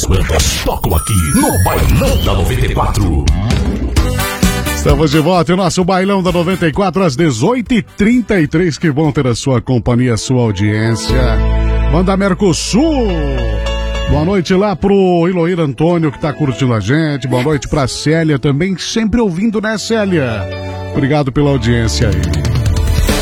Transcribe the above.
bandas tocam aqui no Bailão da 94. Estamos de volta, o nosso Bailão da 94 às 18h33. Que bom ter a sua companhia, a sua audiência. Banda Mercosul. Boa noite lá pro Iloíra Antônio, que tá curtindo a gente. Boa noite pra Célia também, sempre ouvindo, né, Célia? Obrigado pela audiência aí.